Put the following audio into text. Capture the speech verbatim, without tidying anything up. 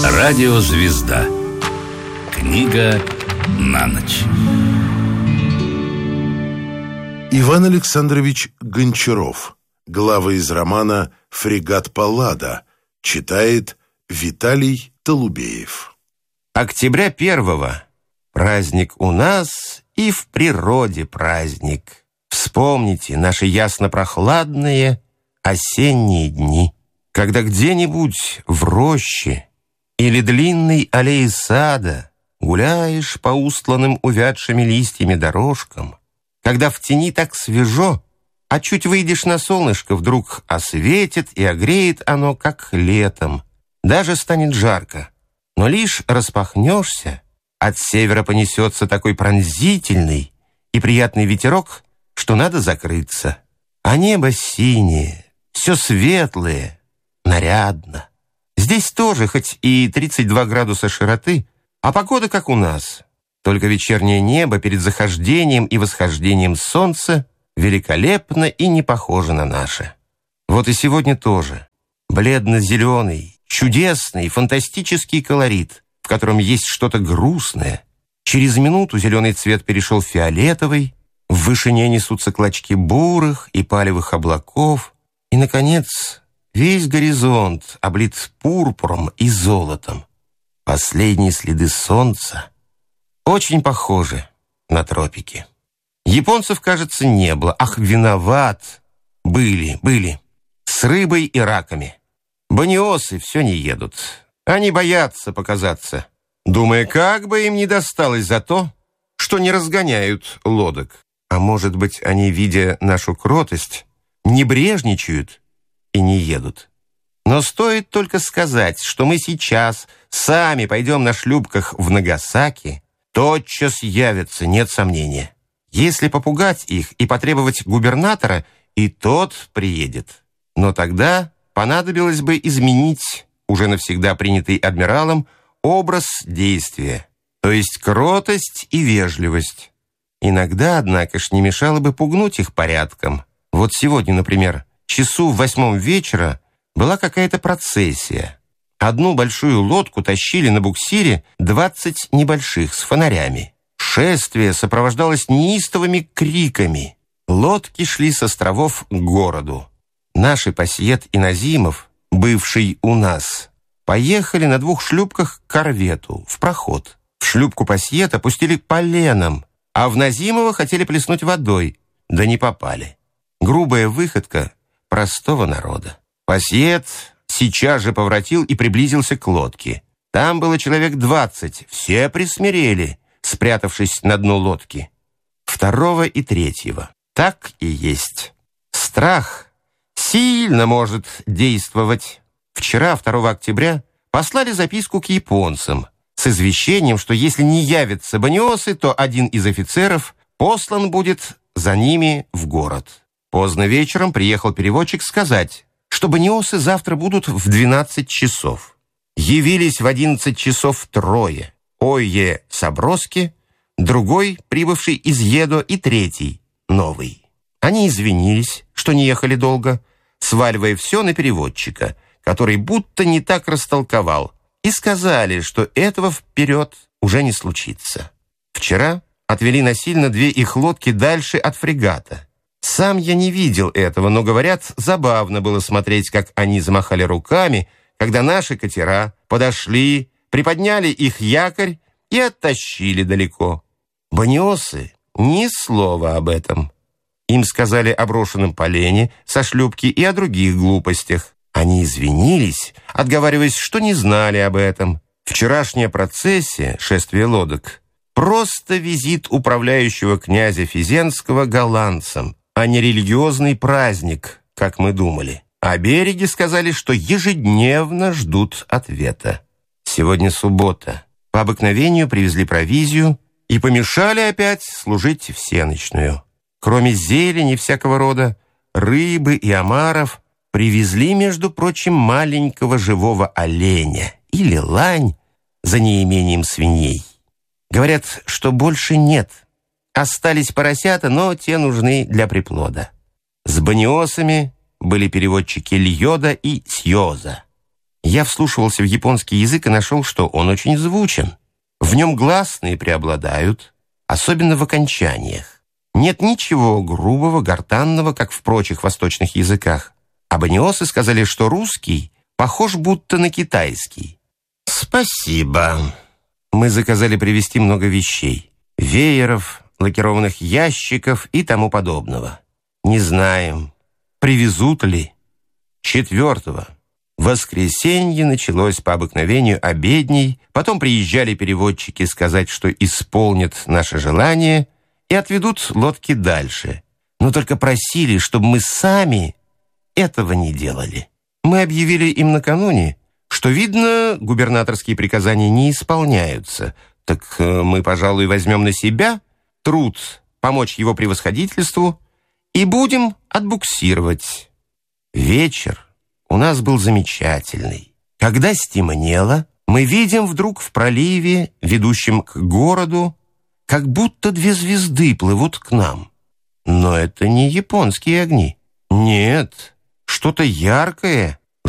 Радиозвезда. Книга на ночь. Иван Александрович Гончаров. Глава из романа «Фрегат Паллада». Читает Виталий Толубеев. Октября первого. Праздник у нас и в природе праздник. Вспомните наши ясно-прохладные осенние дни, когда где-нибудь в роще или длинной аллее сада гуляешь по устланным увядшими листьями дорожкам, когда в тени так свежо, а чуть выйдешь на солнышко, вдруг осветит и огреет оно, как летом. Даже станет жарко, но лишь распахнешься, от севера понесется такой пронзительный и приятный ветерок, что надо закрыться. А небо синее, все светлое, нарядно. Здесь тоже, хоть и тридцать два градуса широты, а погода как у нас. Только вечернее небо перед захождением и восхождением солнца великолепно и не похоже на наше. Вот и сегодня тоже. Бледно-зеленый, чудесный, фантастический колорит, в котором есть что-то грустное. Через минуту зеленый цвет перешел в фиолетовый, в вышине несутся клочки бурых и палевых облаков, и, наконец, весь горизонт облит пурпуром и золотом. Последние следы солнца очень похожи на тропики. Японцев, кажется, не было. Ах, виноват! Были, были. С рыбой и раками. Баниосы все не едут. Они боятся показаться, думая, как бы им не досталось за то, что не разгоняют лодок. А может быть, они, видя нашу кротость, не брежничают и не едут. Но стоит только сказать, что мы сейчас сами пойдем на шлюпках в Нагасаки, тотчас явятся, нет сомнения. Если попугать их и потребовать губернатора, и тот приедет. Но тогда понадобилось бы изменить уже навсегда принятый адмиралом образ действия, то есть кротость и вежливость. Иногда, однако ж, не мешало бы пугнуть их порядком. Вот сегодня, например, часу в восьмом вечера была какая-то процессия. Одну большую лодку тащили на буксире двадцать небольших с фонарями. Шествие сопровождалось неистовыми криками. Лодки шли с островов к городу. Наши Пассиет и Назимов, бывший у нас, поехали на двух шлюпках к корвету, в проход. В шлюпку Пассиета пустили поленом, а в Назимова хотели плеснуть водой, да не попали. Грубая выходка простого народа. Пассиет сейчас же поворотил и приблизился к лодке. Там было человек двадцать, все присмирели, спрятавшись на дно лодки. Второго и третьего. Так и есть. Страх сильно может действовать. Вчера, второго октября, послали записку к японцам с извещением, что если не явятся баниосы, то один из офицеров послан будет за ними в город. Поздно вечером приехал переводчик сказать, что баниосы завтра будут в двенадцать часов. Явились в одиннадцать часов трое. Ойе Саброски, другой, прибывший из Едо, и третий, новый. Они извинились, что не ехали долго, сваливая все на переводчика, который будто не так растолковал, и сказали, что этого вперед уже не случится. Вчера отвели насильно две их лодки дальше от фрегата. Сам я не видел этого, но, говорят, забавно было смотреть, как они замахали руками, когда наши катера подошли, приподняли их якорь и оттащили далеко. Баниосы ни слова об этом. Им сказали о брошенном полене со шлюпки и о других глупостях. Они извинились, отговариваясь, что не знали об этом. Вчерашняя процессия, шествие лодок, просто визит управляющего князя Физенского голландцам, а не религиозный праздник, как мы думали. А береги сказали, что ежедневно ждут ответа. Сегодня суббота. По обыкновению привезли провизию и помешали опять служить всенощную. Кроме зелени всякого рода, рыбы и омаров, привезли, между прочим, маленького живого оленя или лань за неимением свиней. Говорят, что больше нет. Остались поросята, но те нужны для приплода. С баниосами были переводчики Льода и Сьоза. Я вслушивался в японский язык и нашел, что он очень звучен. В нем гласные преобладают, особенно в окончаниях. Нет ничего грубого, гортанного, как в прочих восточных языках. Абониосы сказали, что русский похож будто на китайский. «Спасибо». Мы заказали привезти много вещей. Вееров, лакированных ящиков и тому подобного. Не знаем, привезут ли. Четвертого. В воскресенье началось по обыкновению обедней, потом приезжали переводчики сказать, что исполнят наше желание и отведут лодки дальше. Но только просили, чтобы мы сами этого не делали. Мы объявили им накануне, что, видно, губернаторские приказания не исполняются, так мы, пожалуй, возьмем на себя труд помочь его превосходительству и будем отбуксировать. Вечер у нас был замечательный. Когда стемнело, мы видим вдруг в проливе, ведущем к городу, как будто две звезды плывут к нам. Но это не японские огни. Нет, что-то яркое